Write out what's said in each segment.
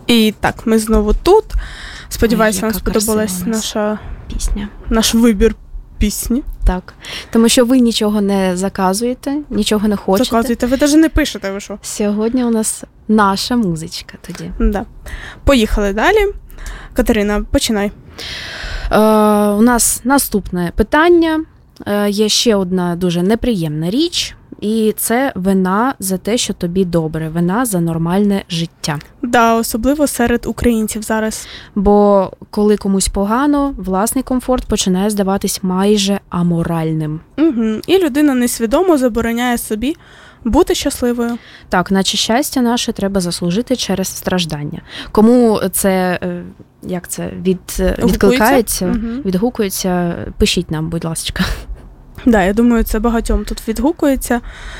І так, ми знову тут. Сподіваюся, вам сподобалась наша пісня. Наш вибір пісні. Так. Тому що ви нічого не заказуєте, нічого не хочете. Заказуєте, ви навіть не пишете, ви що? Сьогодні у нас наша музичка тоді. Да. Поїхали далі. Катерина, починай. У нас наступне питання. Є ще одна дуже неприємна річ. І це вина за те, що тобі добре, вина за нормальне життя. Да, особливо серед українців зараз. Бо коли комусь погано, власний комфорт починає здаватись майже аморальним. Угу. І людина несвідомо забороняє собі бути щасливою. Так, наче щастя наше треба заслужити через страждання. Кому це, як це, відкликається, відгукується, пишіть нам, будь ласка. Да, я думаю, це багатьом тут відгукується.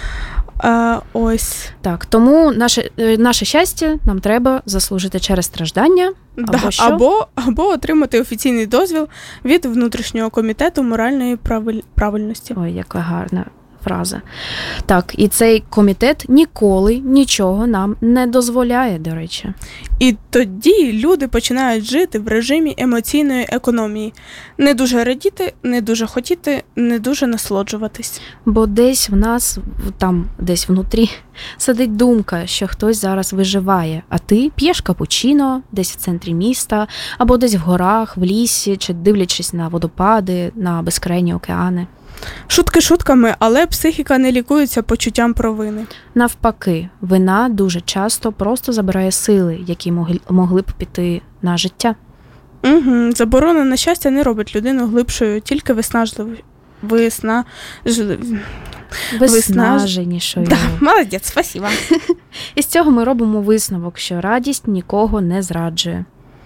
Ось. Так, тому наше щастя нам треба заслужити через страждання. Або, що? Або отримати офіційний дозвіл від внутрішнього комітету моральної правильності. Ой, яка гарна фраза. Так, і цей комітет ніколи нічого нам не дозволяє, до речі. І тоді люди починають жити в режимі емоційної економії. Не дуже радіти, не дуже хотіти, не дуже насолоджуватись. Бо десь в нас, там десь внутрі, сидить думка, що хтось зараз виживає, а ти п'єш капучино десь в центрі міста, або десь в горах, в лісі, чи дивлячись на водопади, на безкрайні океани. Шутки шутками, але психіка не лікується почуттям провини. Навпаки, вина дуже часто просто забирає сили, які могли б піти на життя. Угу. Заборона на щастя не робить людину глибшою, тільки виснаженішою. Да, молодець, спасибо. І з цього ми робимо висновок, що радість нікого не зраджує.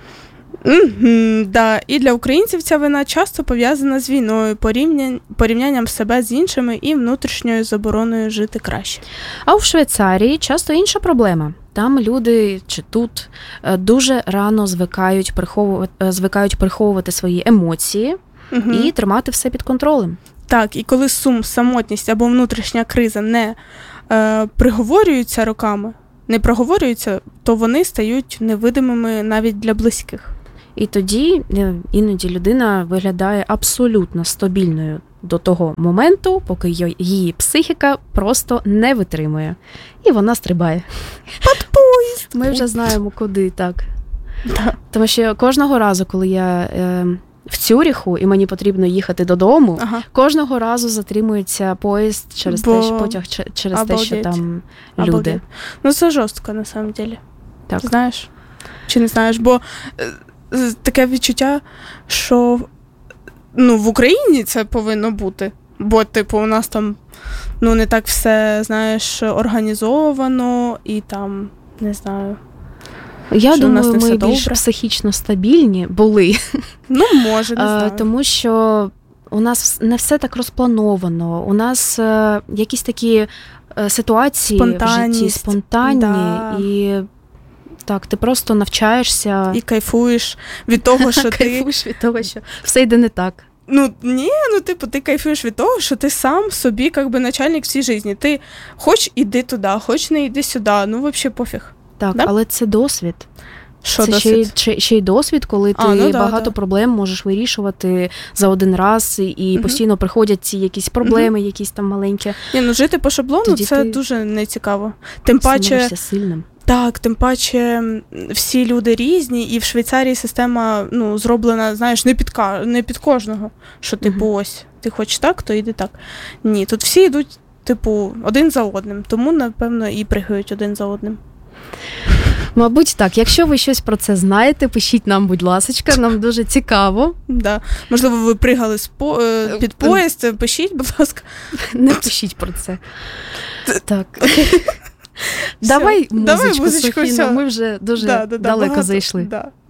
Да. І для українців ця вина часто пов'язана з війною, порівнянням себе з іншими і внутрішньою забороною жити краще. А в Швейцарії часто інша проблема. Там люди, чи тут, дуже рано звикають приховувати свої емоції і тримати все під контролем. Так, і коли сум, самотність або внутрішня криза не приговорюються роками, не проговорюються, то вони стають невидимими навіть для близьких. І тоді іноді людина виглядає абсолютно стабільною до того моменту, поки її психіка просто не витримує. І вона стрибає. Під поїзд! Ми вже знаємо, куди, так. Да. Тому що кожного разу, коли я в Цюріху і мені потрібно їхати додому, кожного разу затримується поїзд через те, що там люди. Ну, це жорстко, на самом деле. Так. Знаєш? Чи не знаєш? Бо таке відчуття, що в Україні це повинно бути. Бо, у нас там, не так все, знаєш, організовано і там, не знаю. Я думаю, ми більш психічно стабільні були. Може, не знаю. Тому що у нас не все так розплановано. У нас якісь такі ситуації в житті спонтанні. Да. І так, ти просто навчаєшся. І кайфуєш від того, що кайфуєш від того, що все йде не так. Ти кайфуєш від того, що ти сам собі, начальник всій житті. Ти хоч іди туди, хоч не йди сюди, взагалі пофіг. Так, да? Але це досвід. Що це досвід? Ще й досвід, коли ти багато проблем можеш вирішувати за один раз, і постійно приходять ці якісь проблеми, якісь там маленькі. Жити по шаблону тоді це дуже нецікаво. Тим паче сильним. Так, тим паче всі люди різні, і в Швейцарії система зроблена, знаєш, не під кожного, що ось, ти хочеш так, то йди так. Ні, тут всі йдуть, один за одним, тому, напевно, і пригають один за одним. Мабуть, так. Якщо ви щось про це знаєте, пишіть нам, будь ласочка, нам дуже цікаво. Да. Можливо, ви пригали під поїзд, пишіть, будь ласка. Не пишіть про це. Так. Давай музичку, Софіно, ми вже дуже далеко зайшли. Да.